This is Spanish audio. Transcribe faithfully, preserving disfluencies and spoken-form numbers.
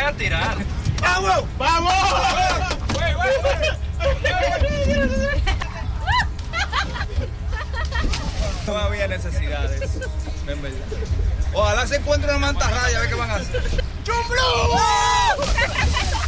vayan a tirar. ¡Vamos! ¡Vamos! ¡Güey, güey, No había necesidades, en verdad. Ojalá se encuentre una mantarraya, a ver qué van a hacer. ¡Chumblu!